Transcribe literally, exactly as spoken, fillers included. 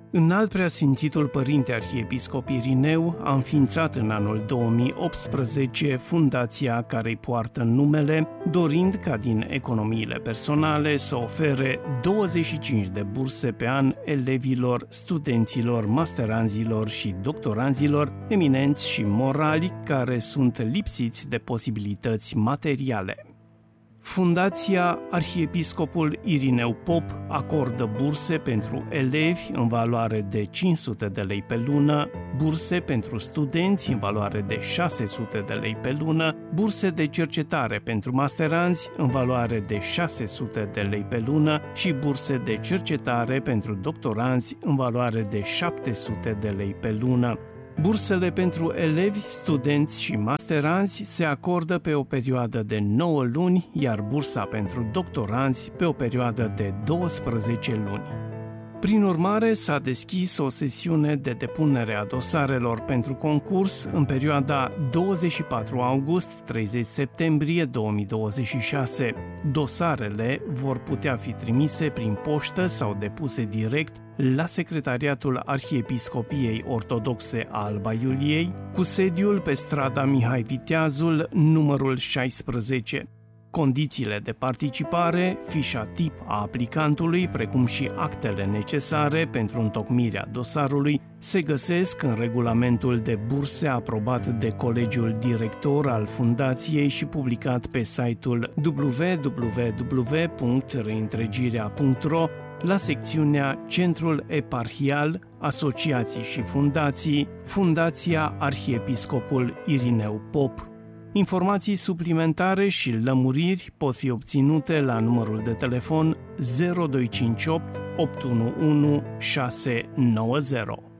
Înalt Preasfințitul Părinte Arhiepiscop Irineu a înființat în anul două mii optsprezece fundația care îi poartă numele, dorind ca din economiile personale să ofere douăzeci și cinci de burse pe an elevilor, studenților, masteranzilor și doctoranzilor eminenți și morali care sunt lipsiți de posibilități materiale. Fundația Arhiepiscopul Irineu Pop acordă burse pentru elevi în valoare de cinci sute de lei pe lună, burse pentru studenți în valoare de șase sute de lei pe lună, burse de cercetare pentru masteranzi în valoare de șase sute de lei pe lună și burse de cercetare pentru doctoranzi în valoare de șapte sute de lei pe lună. Bursele pentru elevi, studenți și masteranzi se acordă pe o perioadă de nouă luni, iar bursa pentru doctoranzi pe o perioadă de douăsprezece luni. Prin urmare, s-a deschis o sesiune de depunere a dosarelor pentru concurs în perioada douăzeci și patru august - treizeci septembrie două mii douăzeci și șase. Dosarele vor putea fi trimise prin poștă sau depuse direct la Secretariatul Arhiepiscopiei Ortodoxe a Alba Iuliei, cu sediul pe strada Mihai Viteazul, numărul șaisprezece. Condițiile de participare, fișa tip a aplicantului, precum și actele necesare pentru întocmirea dosarului, se găsesc în regulamentul de burse aprobat de Colegiul Director al Fundației și publicat pe site-ul w w w punct reîntregirea punct ro la secțiunea Centrul Eparhial, Asociații și Fundații, Fundația Arhiepiscopul Irineu Pop. Informații suplimentare și lămuriri pot fi obținute la numărul de telefon zero doi cinci opt opt unu unu șase nouă zero.